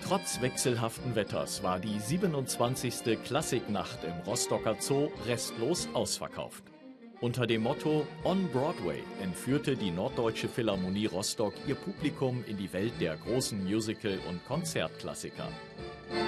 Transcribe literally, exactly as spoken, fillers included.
Trotz wechselhaften Wetters war die siebenundzwanzigste Klassiknacht im Rostocker Zoo restlos ausverkauft. Unter dem Motto On Broadway entführte die Norddeutsche Philharmonie Rostock ihr Publikum in die Welt der großen Musical- und Konzertklassiker.